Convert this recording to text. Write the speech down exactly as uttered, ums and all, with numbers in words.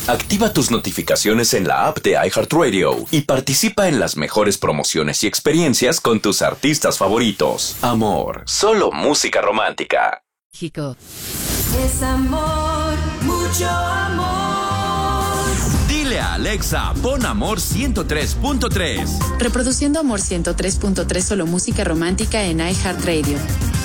Activa tus notificaciones en la app de iHeartRadio y participa en las mejores promociones y experiencias con tus artistas favoritos. Amor, solo música romántica. Chico. Es amor, mucho amor. Dile a Alexa, pon Amor ciento tres punto tres. Reproduciendo Amor ciento tres punto tres, solo música romántica en iHeartRadio.